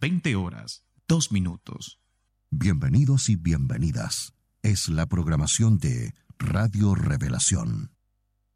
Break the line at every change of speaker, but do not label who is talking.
20 horas, 2 minutos.
Bienvenidos y bienvenidas. Es la programación de Radio Revelación.